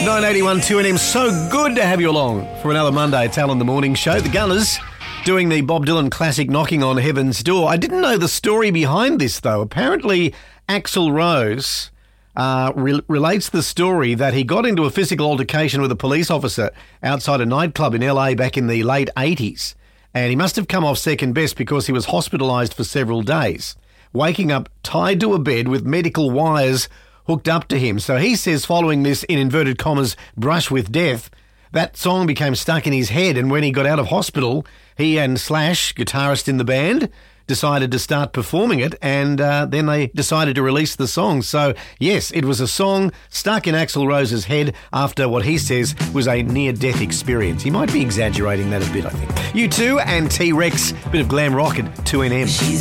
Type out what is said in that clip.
981 2NM. So good to have you along for another Monday Tal in the Morning Show. The Gunners doing the Bob Dylan classic Knocking on Heaven's Door. I didn't know the story behind this, though. Apparently, Axl Rose relates the story that he got into a physical altercation with a police officer outside a nightclub in LA back in the late 80s. And he must have come off second best because he was hospitalised for several days, waking up tied to a bed with medical wires hooked up to him. So he says following this, in inverted commas, brush with death, that song became stuck in his head, and when he got out of hospital, he and Slash, guitarist in the band, decided to start performing it, and then they decided to release the song. So, yes, it was a song stuck in Axl Rose's head after what he says was a near-death experience. He might be exaggerating that a bit, I think. U2 and T-Rex, bit of glam rock at 2NM.